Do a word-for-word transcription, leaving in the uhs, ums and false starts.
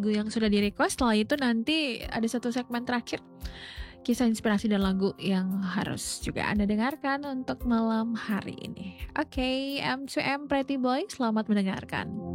lagu yang sudah di-request. Setelah itu nanti ada satu segmen terakhir, kisah inspirasi dan lagu yang harus juga Anda dengarkan untuk malam hari ini. Oke, okay, M dua M Pretty Boy, selamat mendengarkan.